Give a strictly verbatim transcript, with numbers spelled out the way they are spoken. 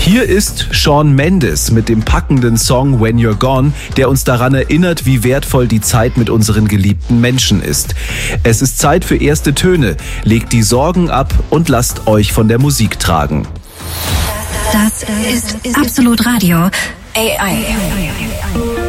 Hier ist Shawn Mendes mit dem packenden Song When You're Gone, der uns daran erinnert, wie wertvoll die Zeit mit unseren geliebten Menschen ist. Es ist Zeit für erste Töne. Legt die Sorgen ab und lasst euch von der Musik tragen. Das ist Absolut Radio A I.